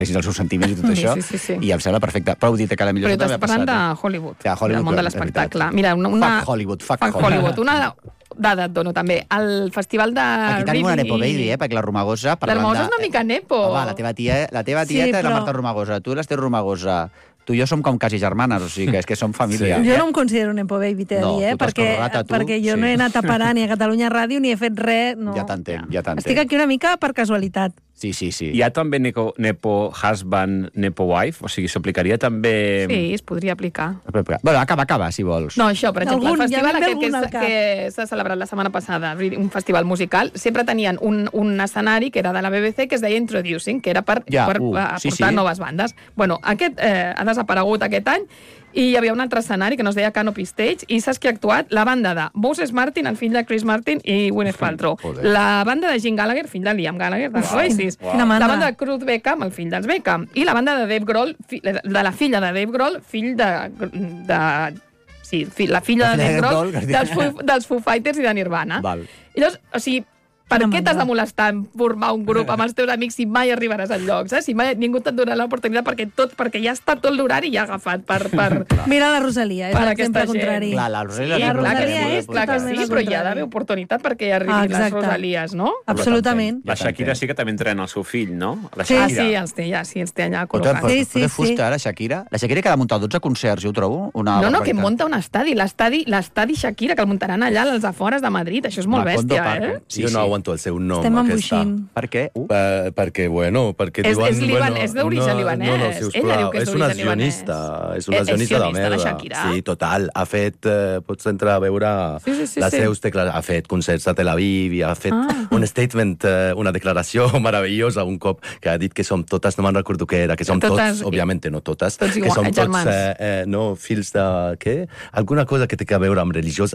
els seus sentiments i tot això, i em sembla perfecte. Però heu dit que la millor... Però t'estàs parlant de Hollywood, del món de l'espectacle. Mira, Fuck Hollywood. Una dada et dono, també. El festival de... Aquí tenim una Nepo Baby, perquè la Romagosa... La Romagosa és una mica Nepo. Home, la teva tieta és la Marta Romagosa, tu l'Ester Romagosa. Tu i jo som com quasi germanes, o sigui, que és que som família. Jo no em considero Nepo Baby, t'he de dir, perquè jo no he anat a parar ni a Catalunya Ràdio ni he fet res. Ja t'entenc. Estic aquí una mica per casualitat. Sí. Hi ha també Nepo Husband, Nepo Wife? O sigui, s'aplicaria també... Sí, es podria aplicar. Bueno, acaba, si vols. No, això, per exemple, el festival aquest que s'ha celebrat la setmana passada, un festival musical, sempre tenien un escenari que era de la BBC que es deia Introducing, que era per aportar noves bandes. Bueno, aquest ha desaparegut aquest any, i hi havia un altre escenari que no es deia Canopy Stage, i saps qui ha actuat? La banda de Moses Martin, el fill de Chris Martin, i Gwyneth Paltrow. La banda de Jim Gallagher, fill de Liam Gallagher, dels Oasis. La banda de Kurt Beckham, el fill dels Beckham. I la banda de Dave Grohl, de la filla de Dave Grohl, fill de... Sí, la filla de Dave Grohl, dels Foo Fighters i de Nirvana. I llavors, o sigui, per què t'has de molestar en formar un grup amb els teus amics si mai arribaràs enllocs? Si mai ningú te't donarà l'oportunitat perquè ja està tot l'horari ja agafat per... Mira la Rosalia, és l'exemple contrari. Clar, la Rosalia és clar que sí, però hi ha d'haver oportunitat perquè hi arribin les Rosalies, no? Absolutament. La Shakira sí que també entrena el seu fill, no? Sí, els té allà col·locats. Però de fusta, la Shakira? La Shakira que ha de muntar 12 concerts, jo ho trobo. No, que munta un estadi. L'estadi Shakira, que el muntaran allà als afores de Madrid. Això és molt bèstia, eh? Jo no aguanto el seu nom. Estem embuixint. Per què? Perquè diuen... És d'origen libanès. No, sisplau, és una guionista. És una guionista de merda. Sí, total. Ha fet... Pots entrar a veure les seus declaracions. Ha fet concerts a Tel Aviv i ha fet un statement, una declaració meravellosa un cop que ha dit que som totes, no me'n recordo què era, que som tots, òbviament no totes, que som tots fills de... Què? Alguna cosa que té a veure amb religiós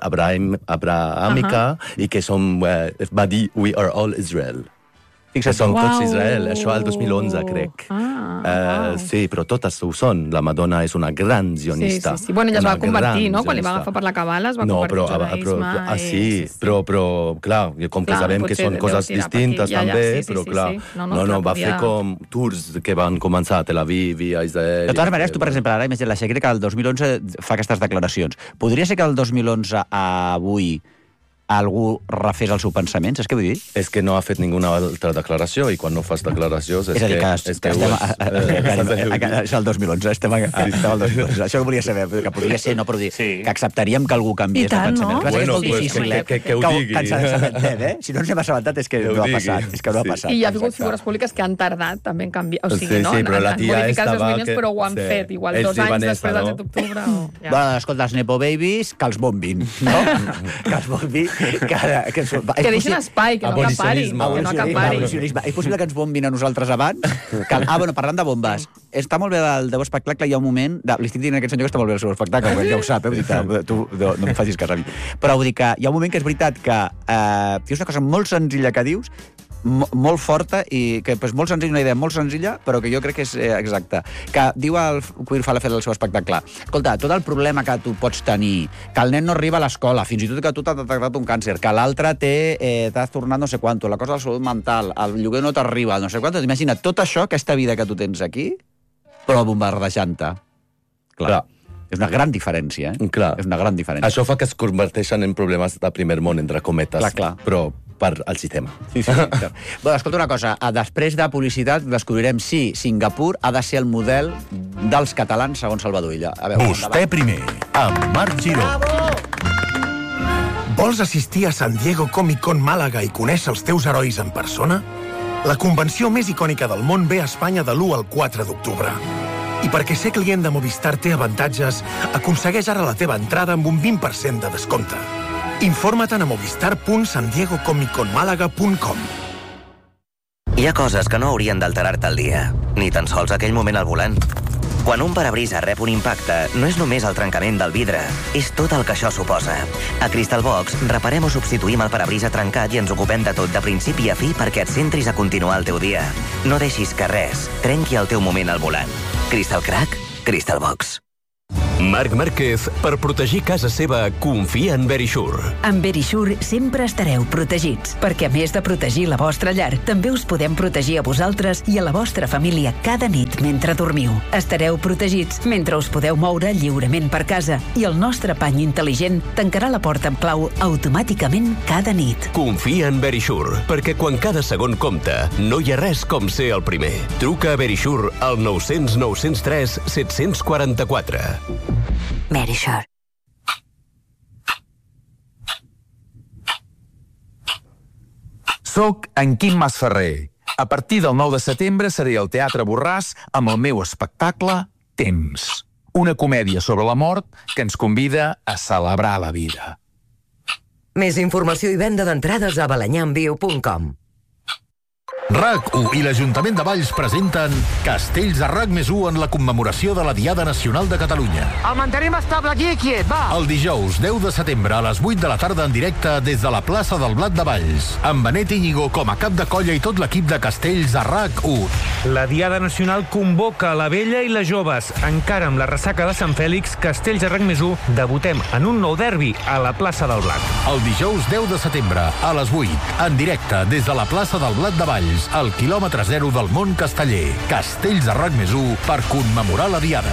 abrahàmica i que som... Va dir, we are all Israel. Que són tots Israel, això al 2011, crec. Sí, però totes ho són. La Madonna és una gran zionista. Sí. Bueno, ella es va convertir, no? Quan li va agafar per la cabala, es va convertir en judaïsme. Sí, però, clar, com que sabem que són coses distintes també, però, clar, no, va fer com tours que van començar a Tel Aviv i a Israel. De totes maneres, tu, per exemple, ara imagina la Shakira que el 2011 fa aquestes declaracions. Podria ser que el 2011 a avui algú refés el seu pensament, saps què vull dir? És que no ha fet ninguna altra declaració, i quan no fas declaracions és que és el 2011, estem al 2011. Això volia saber, que podria ser, no, però dir que acceptaríem que algú canviés de pensament. Bueno, que ho digui. Que ens assabentem, Si no ens hem assabentat és que no ha passat. I hi ha hagut figures públiques que han tardat també en canviar, o sigui, no? Sí, però la tia estava... Però ho han fet, igual 2 anys després del 7 d'octubre. Bueno, escolta, els Nepo Babies, que els bombin, no? Que els bombin. Que deixin espai, que no acapari. És possible que ens bombin a nosaltres abans? Bueno, parlant de bombes, està molt bé el teu espectacle, hi ha un moment... Li estic dient a aquest senyor que està molt bé el seu espectacle, ja ho sap, tu no em facis cas a mi. Però vull dir que hi ha un moment que és veritat que és una cosa molt senzilla que dius, molt forta, i que és molt senzilla, una idea molt senzilla, però que jo crec que és exacta. Que diu el Queer Fala fet el seu espectacle: escolta, tot el problema que tu pots tenir, que el nen no arriba a l'escola, fins i tot que tu t'ha detectat un càncer, que l'altre t'has tornat no sé quanto, la cosa de la salut mental, el lloguer no t'arriba, no sé quanto, imagina tot això, aquesta vida que tu tens aquí, però bombardejant-te. Clar. És una gran diferència, Clar. És una gran diferència. Això fa que es converteixen en problemes de primer món, entre cometes. Clar. Però per al sistema. Sí. Bueno, escolta una cosa, després de publicitat descobrirem si Singapur ha de ser el model dels catalans segons Salvador Illa. Vostè primer, amb Marc Giró. Vols assistir a San Diego Comic Con Màlaga i conèixer els teus herois en persona? La convenció més icònica del món ve a Espanya de l'1 al 4 d'octubre. I perquè ser client de Movistar té avantatges, aconsegueix ara la teva entrada amb un 20% de descompte. Informa't a movistar.sandiegocomicconmalaga.com. Hi ha coses que no haurien d'alterar-te el dia, ni tan sols aquell moment al volant. Quan un parabrisa rep un impacte, no és només el trencament del vidre, és tot el que això suposa. A Crystal Box reparem o substituïm el parabrisa trencat i ens ocupem de tot de principi a fi perquè et centris a continuar el teu dia. No deixis que res trenqui el teu moment al volant. Crystal Crack, Crystal Box. Marc Márquez, per protegir casa seva, confia en Verisure. Amb Verisure sempre estareu protegits, perquè a més de protegir la vostra llar, també us podem protegir a vosaltres i a la vostra família cada nit mentre dormiu. Estareu protegits mentre us podeu moure lliurement per casa i el nostre pany intel·ligent tancarà la porta amb clau automàticament cada nit. Confia en Verisure, perquè quan cada segon compta, no hi ha res com ser el primer. Truca a Verisure al 900 903 744. Verisure. Soc en Quim Masferrer. A partir del 9 de setembre seré al Teatre Borràs amb el meu espectacle Temps. Una comèdia sobre la mort que ens convida a celebrar la vida. Més informació i venda d'entrades a balanyamviu.com. RAC1 i l'Ajuntament de Valls presenten Castells de RAC+1 en la commemoració de la Diada Nacional de Catalunya. El mantenim estable aquí i quiet, va! El dijous 10 de setembre a les 8 de la tarda en directe des de la plaça del Blat de Valls, amb Benet Íñigo com a cap de colla i tot l'equip de Castells de RAC1. La Diada Nacional convoca la vella i les joves. Encara amb la ressaca de Sant Fèlix, Castells de RAC+1 debutem en un nou derbi a la plaça del Blat. El dijous 10 de setembre a les 8, en directe des de la plaça del Blat de Valls, al quilòmetre 0 del món casteller. Castells de RAC+1 per commemorar la Diada.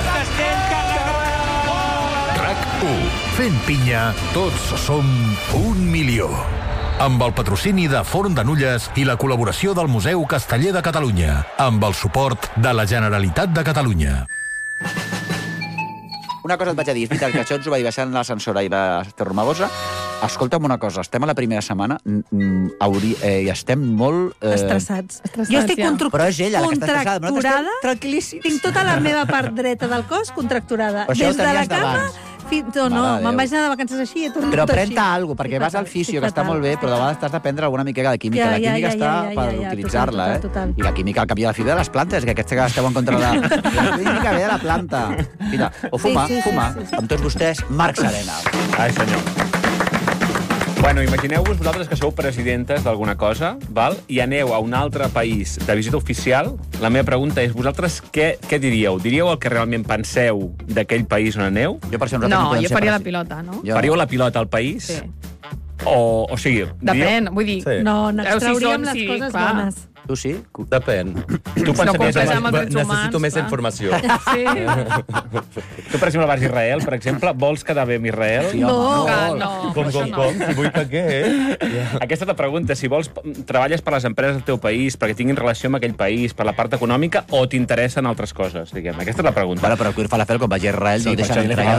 RAC1. Fent pinya, tots som 1 milió. Amb el patrocini de Forn de Nulles i la col·laboració del Museu Casteller de Catalunya. Amb el suport de la Generalitat de Catalunya. Una cosa et vaig a dir, és veritat que això ens ho vaig baixar en l'ascensor i la Tormagosa. Escolta'm una cosa, estem a la primera setmana i estem molt... Estressats. Jo estic Però és ella la que està estressada. Contracturada. Tranquil·líssims. Tinc tota la meva part dreta del cos contracturada. Però això des de la cama... No, me'n vaig anar de vacances així i he tornat però així. Però pren-te alguna cosa, perquè vas al fisio, que està molt bé, però de vegades t'has d'aprendre alguna mica de química. La química està per utilitzar-la, I la química al cap i a la fi de les plantes, que aquests que esteu en contra de la química ve de la planta. Mira, o fuma, amb tots vostès, Marc Serena. Ai, senyor. Bueno, imagineu-vos vosaltres que sou presidentes d'alguna cosa, val? I aneu a un altre país de visita oficial. La meva pregunta és, vosaltres què diríeu? Diríeu el que realment penseu d'aquell país on aneu? No, jo faria la pilota, no? Faríeu la pilota al país? Sí. O sigui... Depèn, vull dir... No, n'extrauríem les coses bones. Tu sí? Depèn. Tu necessito més informació. Sí. Tu, per exemple, vas a Israel, per exemple, vols quedar bé amb Israel? No. Com? Si vull que què? Aquesta és la pregunta. Si vols, treballes per les empreses del teu país, perquè tinguin relació amb aquell país, per la part econòmica, o t'interessen altres coses, diguem. Aquesta és la pregunta. Bueno, però el Cuir Falafel, quan vagi a Israel, no deixen entrar.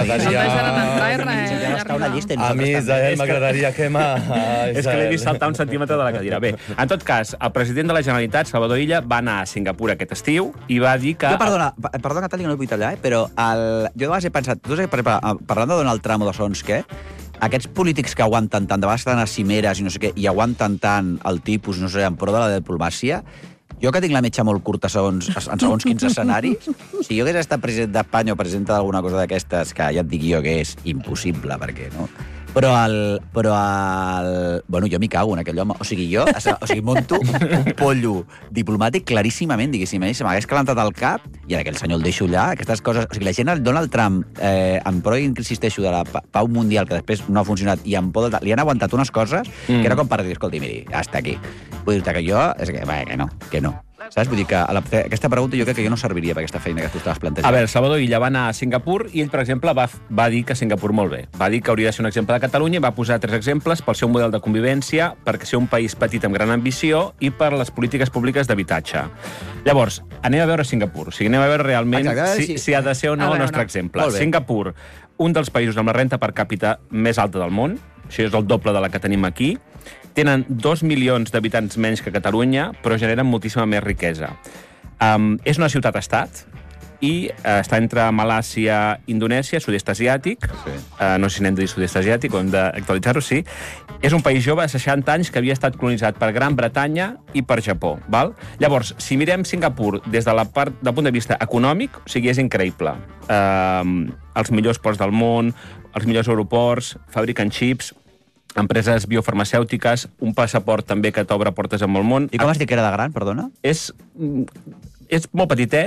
A mi Israel m'agradaria que És que l'he vist saltar un centímetre de la cadira. Bé, en tot cas, el president de la Generalitat, Salvador Illa, va anar a Singapur aquest estiu i va dir que... Perdona, Natalia, no vull tallar, però jo de vegades he pensat, tu saps, parlant de Donald Trump o de Sons, què? Aquests polítics que aguanten tant, de vegades estan a cimeres i no sé què, i aguanten tant el tipus, no sé, en pro de la diplomàcia, jo que tinc la metxa molt curta en segons quins escenaris, si jo hagués estat president d'Espanya o presidenta d'alguna cosa d'aquestes, que ja et dic jo que és impossible, perquè no... Però bueno, jo m'hi cago en aquell home. O sigui, monto un pollo diplomàtic claríssimament, diguéssim. Se m'hagués calentat el cap i aquell senyor el deixo allà, aquestes coses... O sigui, la gent, el Donald Trump, en pro, insisteixo, de la pau mundial, que després no ha funcionat, i en por li han aguantat unes coses que era com per dir, escolti, miri, hasta aquí. Vull dir-te que jo... És que no. Saps? Vull dir que aquesta pregunta jo crec que jo no serviria per aquesta feina que tu estaves plantejant. A veure, Salvador Illa va anar a Singapur i ell, per exemple, va dir que Singapur molt bé. Va dir que hauria de ser un exemple de Catalunya i va posar 3 exemples pel seu model de convivència, perquè ser un país petit amb gran ambició i per les polítiques públiques d'habitatge. Llavors, anem a veure Singapur. O sigui, anem a veure realment si ha de ser o no el nostre exemple. Singapur, un dels països amb la renta per càpita més alta del món, això és el doble de la que tenim aquí. Tenen 2 milions d'habitants menys que Catalunya, però generen moltíssima més riquesa. És una ciutat-estat i està entre Malàisia, Indonèsia, sud-est asiàtic. No sé si n'hem de dir sud-est asiàtic o hem d'actualitzar-ho, sí. És un país jove de 60 anys que havia estat colonitzat per Gran Bretanya i per Japó. Val? Llavors, si mirem Singapur des del punt de vista econòmic, o sigui, és increïble. Els millors ports del món, els millors aeroports, fabriquen xips, empreses biofarmacèutiques, un passaport també que t'obre portes amb el món. I com has dit que era de gran, perdona? És molt petitet,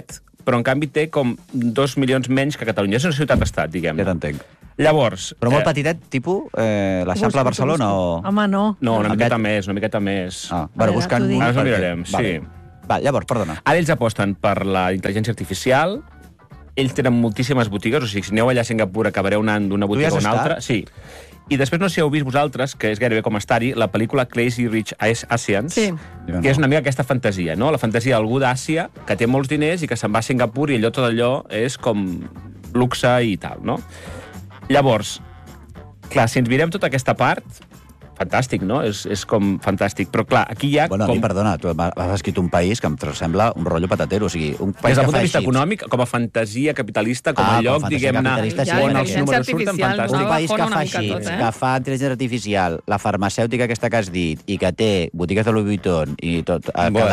però en canvi té com 2 milions menys que Catalunya. És una ciutat-estat, diguem-ne. Ja t'entenc. Llavors... Però molt petitet, tipus l'Eixample de Barcelona o...? Home, no. No, una miqueta més. Bueno, buscant... Ara ens ho mirarem, sí. Va, llavors, perdona. Ara ells aposten per la intel·ligència artificial, ells tenen moltíssimes botigues, o sigui, si aneu allà a Singapur acabareu anant d'una botiga a una altra. Sí. I després no sé si heu vist vosaltres, que és gairebé com estar-hi, la pel·lícula Crazy Rich Asians, que és una mica aquesta fantasia, no? La fantasia d'algú d'Àsia que té molts diners i que se'n va a Singapur i tot allò és com luxe i tal, no? Llavors, clar, si ens mirem tota aquesta part, fantàstic, no? És com fantàstic. Però, clar, aquí hi ha... Bueno, a mi, perdona, tu has escrit un país que em sembla un rotllo patatero, o sigui, un país des del punt de vista econòmic, com a fantasia capitalista, com a lloc, diguem-ne, on els números surten fantàstics. Un país que fa així, que fa intel·ligència artificial, la farmacèutica aquesta que has dit, i que té botigues de Louis Vuitton i tot,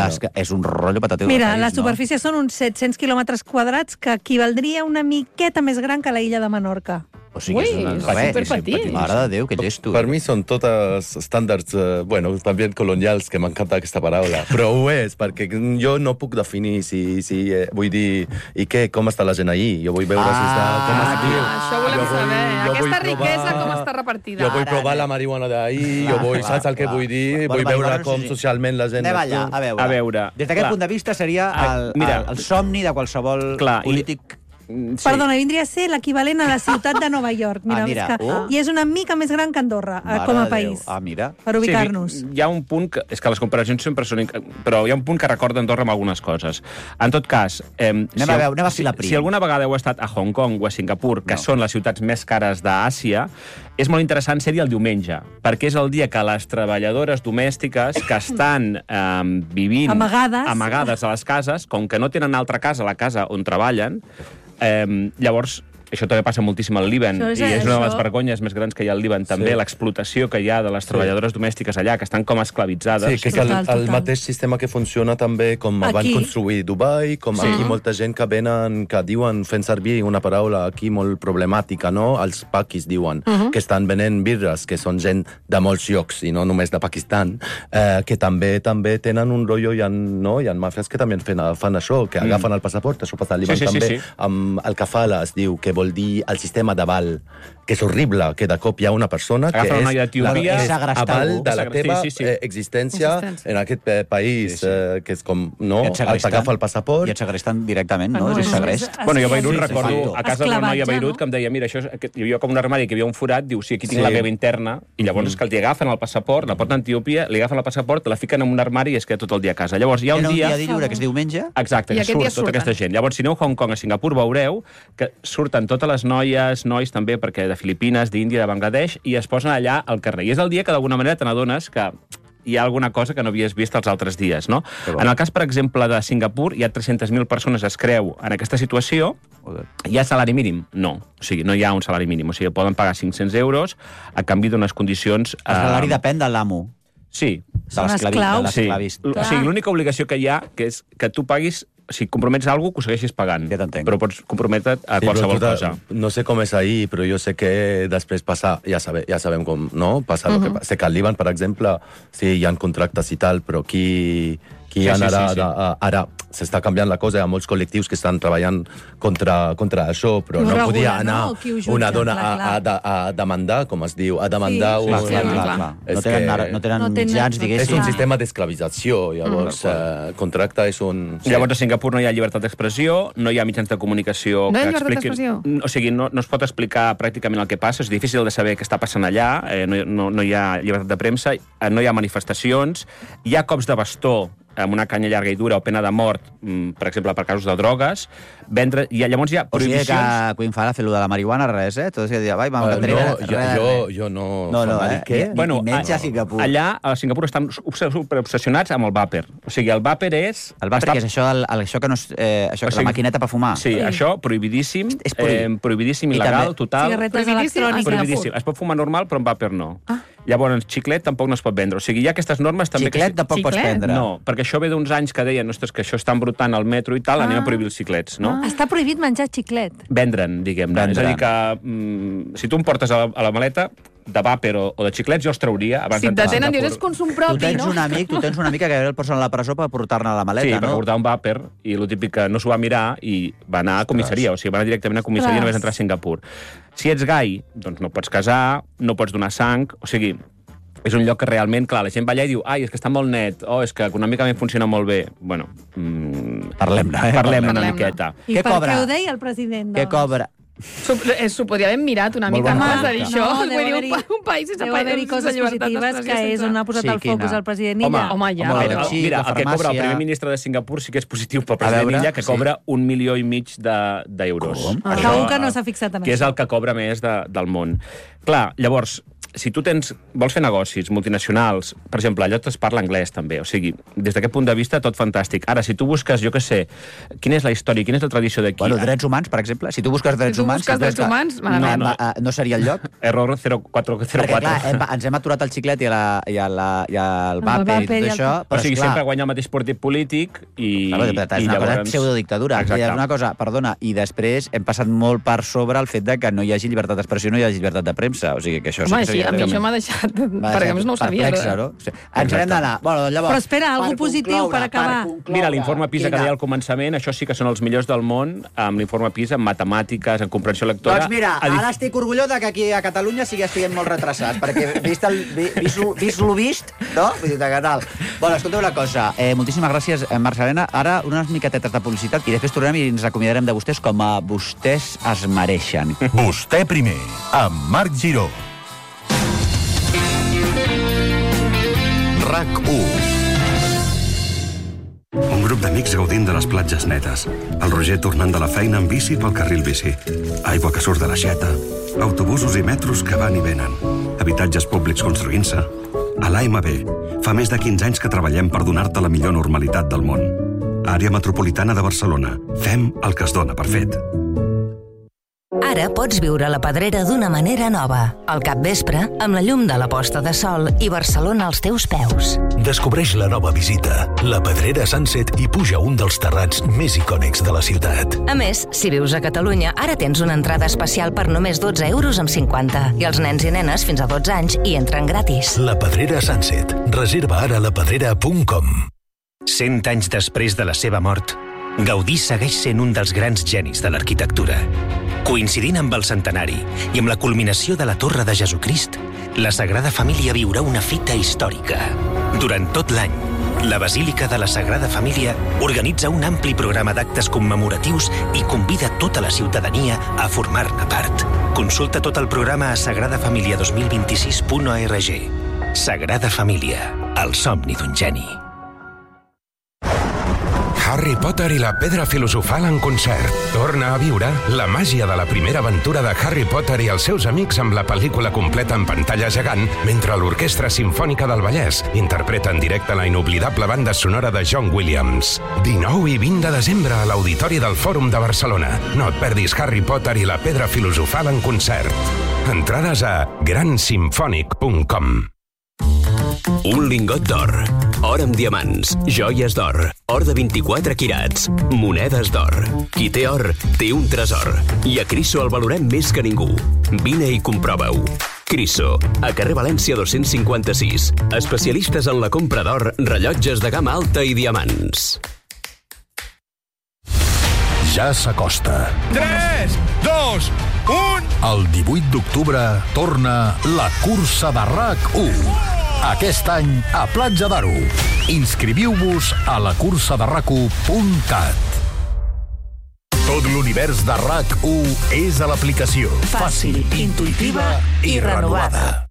és un rotllo patatero. Mira, la superfície són uns 700 quilòmetres quadrats, que equivaldria una miqueta més gran que la illa de Menorca. O sigui, és superpetit. Mare de Déu, que llestos. Per mi són totes estàndards, també colonials, que m'encanta aquesta paraula. Però ho és, perquè jo no puc definir vull dir, i què, com està la gent ahí? Jo vull veure si està... Això volem saber. Aquesta riquesa, com està repartida. Jo vull provar la marihuana d'ahí, jo vull, saps el que vull dir? Vull veure com socialment la gent... Anem allà, a veure. Des d'aquest punt de vista seria el somni de qualsevol polític... Perdona, vindria a ser l'equivalent a la ciutat de Nova York. I és una mica més gran que Andorra, com a país. Per ubicar-nos. Hi ha un punt que... És que les comparacions sempre són... Però hi ha un punt que recorda Andorra amb algunes coses. En tot cas... Anem a filar prim. Si alguna vegada heu estat a Hong Kong o a Singapur, que són les ciutats més cares d'Àsia, és molt interessant ser-hi el diumenge, perquè és el dia que les treballadores domèstiques que estan vivint amagades a les cases, com que no tenen altra casa, la casa on treballen, llavors, això també passa moltíssim al Líban, i és una de les vergonyes més grans que hi ha al Líban, també l'explotació que hi ha de les treballadores domèstiques allà, que estan com esclavitzades. Sí, que és el mateix sistema que funciona també com van construir Dubai, com aquí molta gent que venen, que diuen, fent servir una paraula aquí molt problemàtica, no? Els paquis diuen, que estan venent birres, que són gent de molts llocs, i no només de Pakistan, que també tenen un rotllo, hi ha màfies que també fan això, que agafen el passaport, això passa al Líban també, amb el kafala es diu, que vol dir el sistema d'aval, que és horrible, que de cop hi ha una persona que és aval de la teva existència en aquest país, que és com, no? T'agafa el passaport. I et segresten directament, no? És segrest. Bueno, jo a Beirut recordo a casa d'una noia a Beirut que em deia, mira, hi havia com un armari que hi havia un forat, diu, sí, aquí tinc la meva interna, i llavors és que li agafen el passaport, la porten a Etiòpia, li agafen el passaport, la fiquen en un armari i es queda tot el dia a casa. Llavors hi ha un dia... Era un dia de lliure, que és diumenge? Exacte, que surt tota aquesta gent. Llavors, si aneu a Hong Kong, a Singapur, veureu que surten totes les noies, nois també, perquè de Filipines, d'Índia, de Bangladesh, i es posen allà al carrer. I és el dia que d'alguna manera te n'adones que hi ha alguna cosa que no havies vist els altres dies, no? En el cas, per exemple, de Singapur, hi ha 300.000 persones, es creu, en aquesta situació. Hi ha salari mínim? No. O sigui, no hi ha un salari mínim. O sigui, poden pagar 500 euros a canvi d'unes condicions... El salari depèn de l'amo. Sí. Són esclaus. O sigui, l'única obligació que hi ha que és que tu paguis... Si compromets alguna cosa, que ho segueixis pagant. Ja t'entenc. Però pots comprometre't a qualsevol cosa. No sé com és ahir, però jo sé que després passa... Ja sabem com, no? Passa el que passa. Sé que al Líban, per exemple, sí, hi ha contractes i tal, però qui ara s'està canviant la cosa, hi ha molts col·lectius que estan treballant contra això, però no podia anar una dona a demandar, com es diu, a demandar... No tenen mitjans, diguéssim. És un sistema d'esclavització, llavors contracte és un... Llavors a Singapur no hi ha llibertat d'expressió, no hi ha mitjans de comunicació que expliquin... O sigui, no es pot explicar pràcticament el que passa, és difícil de saber què està passant allà, no hi ha llibertat de premsa, no hi ha manifestacions, hi ha cops de bastó amb una canya llarga i dura o pena de mort, per exemple, per casos de drogues, vendre... I llavors hi ha prohibicions... O sigui que quan fa fer-lo de la marihuana, res, Tot és que dir, jo no... Què? Bueno, menys a Singapur. Allà, a Singapur, estan superobsessionats amb el vàper. O sigui, el vàper és... El vàper, que és això que no és... la maquineta per fumar. Sí, això, prohibidíssim, prohibidíssim, il·legal, total. Cigarretes electròniques. Prohibidíssim. Es pot fumar normal, però amb vàper no. Llavors, xiclet tampoc no es pot vendre. O sigui, hi ha aquestes normes també... Xiclet tampoc pots prendre. No, perquè això ve d'uns anys que deien, ostres, que això està embrutant al metro i tal, anem a prohibir els xiclets, no? Està prohibit menjar xiclet. Vendre'n, diguem-ne. És a dir que si tu em portes a la maleta, de vàper o de xiclets, jo els trauria abans si et detenen, dius, és consum propi, tu tens un amic que el posen a la presó per portar-ne a la maleta, no? Sí, per portar un vàper, i el típic que no s'ho va mirar i va anar a comissaria, o sigui, va anar directament a comissaria i només entrar a Singapur. Si ets gai, doncs no pots casar, no pots donar sang, o sigui, és un lloc que realment, clar, la gent va allà i diu és que està molt net, és que econòmicament funciona molt bé. Bueno, parlem-ne una miqueta. I per què ho deia el president? Què cobra? S'ho podria haver mirat una mica més de dir això. Un país sense haver-hi coses positives que és on ha posat el focus el president Illa. Home, ja. Mira, el que cobra el primer ministre de Singapur sí que és positiu pel president Illa, que cobra 1,5 milió d'euros. Segur que no s'ha fixat en això. Que és el que cobra més del món. Clar, llavors, si tu vols fer negocis multinacionals, per exemple, allò es parla anglès també, o sigui, des d'aquest punt de vista tot fantàstic. Ara, si tu busques, jo què sé, quina és la història, quina és la tradició d'aquí... Bueno, drets humans, per exemple, si tu busques drets humans... No seria el lloc? Error 0404. Perquè, clar, ens hem aturat el xiclet i el vàper i tot això... O sigui, sempre guanya el mateix partit polític i... És una cosa pseudodictadura. És una cosa, perdona, i després hem passat molt per sobre el fet que no hi hagi llibertat d'expressió i no hi hagi llibertat de premsa. O sigui, que això... A mi això m'ha deixat... Perquè a més no ho sabia. Ens n'hem d'anar. Però espera, algo positiu per acabar. Mira, l'informe PISA que deia al començament, això sí que són els millors del món, amb l'informe PISA, en matemàtiques, en comprensió lectora... Doncs mira, ara estic orgullós que aquí a Catalunya estiguem molt retrasats, perquè vist lo vist, no? Vull dir, que tal. Bueno, escolteu una cosa. Moltíssimes gràcies, Marcelena. Ara unes miquetetes de publicitat i després tornarem i ens acomiadarem de vostès com a vostès es mereixen. Vostè primer, amb Marc Giró. RAC1. Un grup d'amics gaudint de les platges netes. El Roger tornant de la feina en bici pel carril bici. Aigua que surt de l'aixeta. Autobusos i metros que van i venen. Habitatges públics construint-se. A l'AMB, fa més de 15 anys que treballem per donar-te la millor normalitat del món. Àrea metropolitana de Barcelona. Fem el que es dona per fet. Ara pots viure la Pedrera d'una manera nova. Al capvespre, amb la llum de la posta de sol i Barcelona als teus peus. Descobreix la nova visita, la Pedrera Sunset, i puja un dels terrats més icònics de la ciutat. A més, si vius a Catalunya, ara tens una entrada especial per només 12,50 € i els nens i nenes fins a 12 anys hi entren gratis. La Pedrera Sunset. Reserva ara a lapedrera.com. 100 anys després de la seva mort, Gaudí segueix sent un dels grans genis de l'arquitectura. Coincidint amb el centenari i amb la culminació de la Torre de Jesucrist, la Sagrada Família viurà una fita històrica. Durant tot l'any, la Basílica de la Sagrada Família organitza un ampli programa d'actes commemoratius i convida tota la ciutadania a formar-ne part. Consulta tot el programa a sagradafamilia2026.org. Sagrada Família, el somni d'un geni. Harry Potter i la Pedra Filosofal en concert. Torna a viure la màgia de la primera aventura de Harry Potter i els seus amics amb la pel·lícula completa en pantalla gegant, mentre l'Orquestra Simfònica del Vallès interpreta en directe la inoblidable banda sonora de John Williams. 19 i 20 de desembre a l'Auditori del Fòrum de Barcelona. No et perdis Harry Potter i la Pedra Filosofal en concert. Entrades a gransimfònic.com. Un lingot d'or, or amb diamants, joies d'or, or de 24 quirats, monedes d'or. Qui té or, té un tresor. I a Criso el valorem més que ningú. Vine i comprova-ho. Criso, a carrer València 256. Especialistes en la compra d'or, rellotges de gamma alta i diamants. Ja s'acosta. 3, 2, 1... El 18 d'octubre torna la cursa de RAC1. Aquest any a Platja d'Aro. Inscriviu-vos a lacursaderrac1.cat. Tot l'univers de RAC1 és a l'aplicació. Fàcil, intuïtiva i renovada.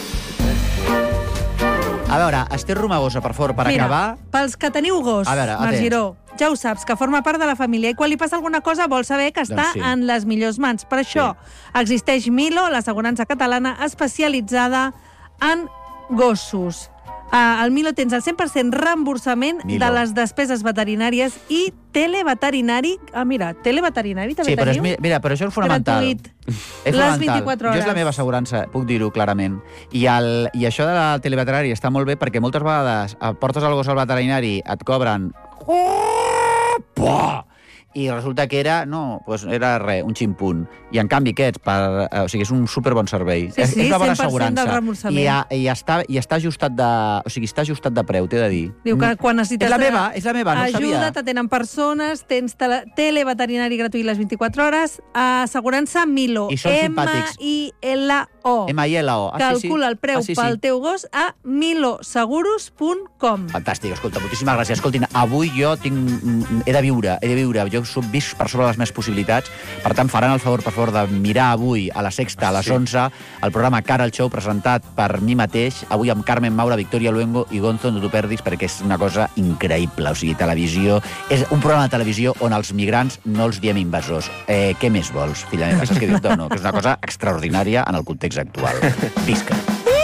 A veure, Esther Romagosa, per favor, per acabar... Pels que teniu gos, Marc Giró, ja ho saps, que forma part de la família i quan li passa alguna cosa vol saber que està en les millors mans. Per això existeix Milo, l'assegurança catalana especialitzada en gossos. Al Milo tens el 100% reemborsament de les despeses veterinàries i televeterinari. Mira, televeterinari també teniu? Mira, però això és fonamental. Gratuït. Les 24 hores. Jo és la meva assegurança, puc dir-ho clarament. I això de la televeterinari està molt bé perquè moltes vegades portes el gos al veterinari, et cobren... i resulta que era un ximpunt. I en canvi aquests, o sigui, és un superbon servei. Sí, és una bona assegurança. I està ajustat de preu, t'he de dir. Diu que quan necessites... És la meva, no ho sabia. Ajuda, t'atenen persones, tens televeterinari gratuït les 24 hores, assegurança Milo. I són simpàtics. M-I-L-O. M-I-L-O. Calcula el preu pel teu gos a miloseguros.com. Fantàstic, escolta, moltíssimes gràcies. Escoltin, avui jo he de viure. Jo soc vist per sobre les meves possibilitats, per tant, faran el favor, per favor, de mirar avui a la Sexta, a les 11, el programa Cara al Show, presentat per mi mateix, avui amb Carmen Maura, Victoria Luengo i Gonzo, no t'ho perdis, perquè és una cosa increïble. O sigui, televisió... És un programa de televisió on els migrants no els diem invasors. Què més vols, filla meva? Saps què dius? No, que és una cosa extraordinària en el context actual. Visca.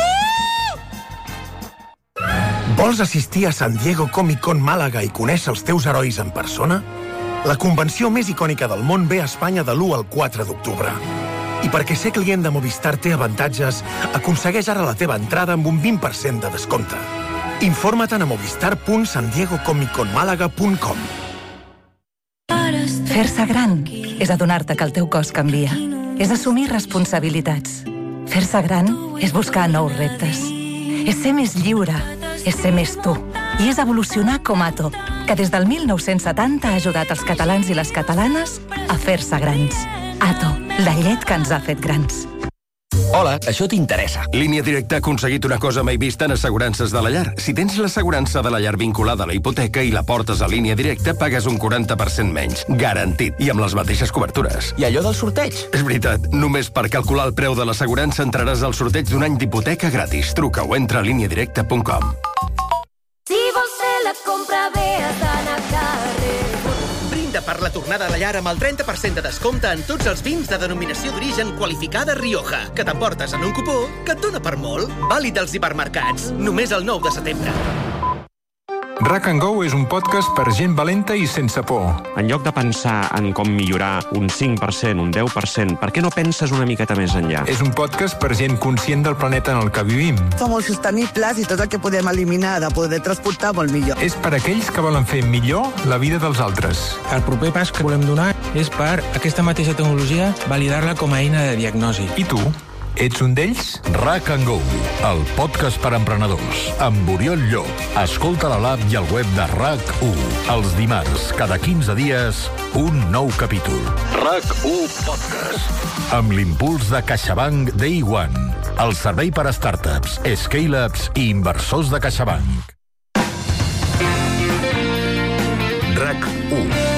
Vols assistir a San Diego Comic Con Màlaga i conèixer els teus herois en persona? La convenció més icònica del món ve a Espanya de l'1 al 4 d'octubre. I perquè ser client de Movistar té avantatges, aconsegueix ara la teva entrada amb un 20% de descompte. Informa't a movistar.sandiegocomicconmalaga.com. Fer-se gran és adonar-te que el teu cos canvia. És assumir responsabilitats. Fer-se gran és buscar nous reptes. És ser més lliure. És ser més tu. I és evolucionar com Ato, que des del 1970 ha ajudat els catalans i les catalanes a fer-se grans. Ato, la llet que ens ha fet grans. Hola, això t'interessa. Línia Directa ha aconseguit una cosa mai vista en assegurances de la llar. Si tens l'assegurança de la llar vinculada a la hipoteca i la portes a Línia Directa, pagues un 40% menys. Garantit. I amb les mateixes cobertures. I allò del sorteig? És veritat. Només per calcular el preu de l'assegurança entraràs al sorteig d'un any d'hipoteca gratis. Truca o entra a lineadirecta.com. Si vols fer la compra bé, has d'anar a Carrefour. Brinda per la tornada a la llar amb el 30% de descompte en tots els vins de denominació d'origen qualificada Rioja, que t'emportes en un cupó que et dona per molt. Vàlid als hipermercats. Només el 9 de setembre. Rack & Go és un podcast per gent valenta i sense por. En lloc de pensar en com millorar un 5%, un 10%, per què no penses una miqueta més enllà? És un podcast per gent conscient del planeta en el que vivim. Som molt sostenibles i tot el que podem eliminar de poder transportar molt millor. És per aquells que volen fer millor la vida dels altres. El proper pas que volem donar és per aquesta mateixa tecnologia validar-la com a eina de diagnosi. I tu? Ets un d'ells? Rack & Go, el podcast per emprenedors, amb Oriol Llop. Escolta a l'app i al web de RAC1. Els dimarts, cada 15 dies, un nou capítol. RAC1 Podcast. Amb l'impuls de CaixaBank Day One, el servei per a startups, scale-ups i inversors de CaixaBank. RAC1.